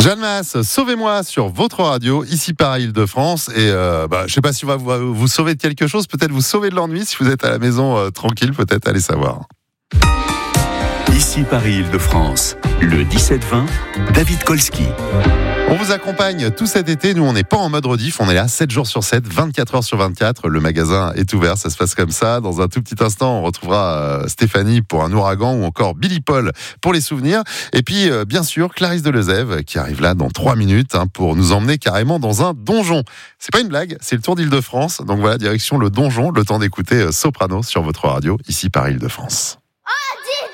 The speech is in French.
Jeanne Masse, sauvez-moi sur votre radio, ici Paris Île-de-France. Et je ne sais pas si on va vous sauver de quelque chose, peut-être vous sauver de l'ennui si vous êtes à la maison tranquille, peut-être, allez savoir. Ici Paris Île-de-France, le 17-20, David Kolski. On vous accompagne tout cet été, nous on n'est pas en mode rediff, on est là 7 jours sur 7, 24 heures sur 24, le magasin est ouvert, ça se passe comme ça. Dans un tout petit instant, on retrouvera Stéphanie pour un ouragan ou encore Billy Paul pour les souvenirs. Et puis bien sûr, Clarisse Delezève qui arrive là dans 3 minutes pour nous emmener carrément dans un donjon. C'est pas une blague, c'est le Tour d'Île-de-France, donc voilà, direction le donjon, le temps d'écouter Soprano sur votre radio, ici Paris Île-de-France.